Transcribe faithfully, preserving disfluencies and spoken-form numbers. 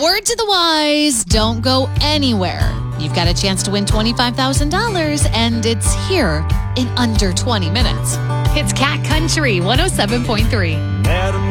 word to the wise, don't go anywhere. You've got a chance to win twenty-five thousand dollars, and it's here in under twenty minutes. It's Cat Country one oh seven point three.